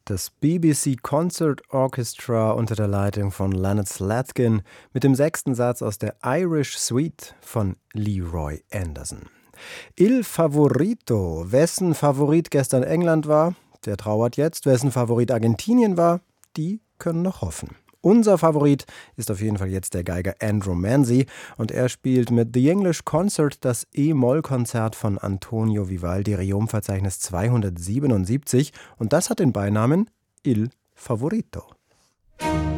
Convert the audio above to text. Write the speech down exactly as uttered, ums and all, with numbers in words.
Das B B C Concert Orchestra unter der Leitung von Leonard Slatkin mit dem sechsten Satz aus der Irish Suite von Leroy Anderson. Il Favorito, wessen Favorit gestern England war, der trauert jetzt. Wessen Favorit Argentinien war, die können noch hoffen. Unser Favorit ist auf jeden Fall jetzt der Geiger Andrew Manzi und er spielt mit The English Concert das E-Moll-Konzert von Antonio Vivaldi, Rerum-Verzeichnis zweihundertsiebenundsiebzig, und das hat den Beinamen Il Favorito.